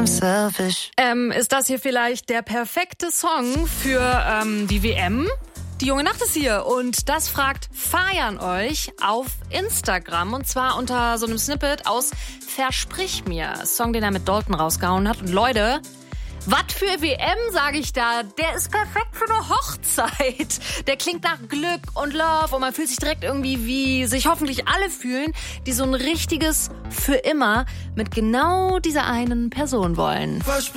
selfish. Ist das hier vielleicht der perfekte Song für die WM? Die junge Nacht ist hier und das fragt Fajan euch auf Instagram und zwar unter so einem Snippet aus Versprich mir, Song, den er mit Dalton rausgehauen hat. Und Leute, was für WM, sage ich da, der ist perfekt für eine Hochzeit. Der klingt nach Glück und Love und man fühlt sich direkt irgendwie, wie sich hoffentlich alle fühlen, die so ein richtiges für immer mit genau dieser einen Person wollen.